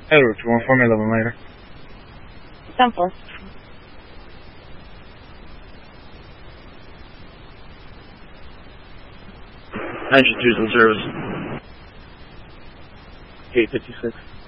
Edward, you want to inform me a little bit later? 10-4. Engine 2's in service. 856.